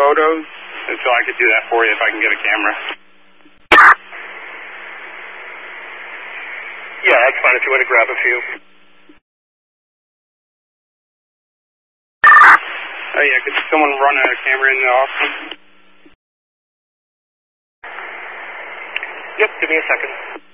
photos, and so I could do that for you if I can get a camera. Yeah, that's fine if you want to grab a few. Oh yeah, could someone run a camera in the office? Yep, give me a second.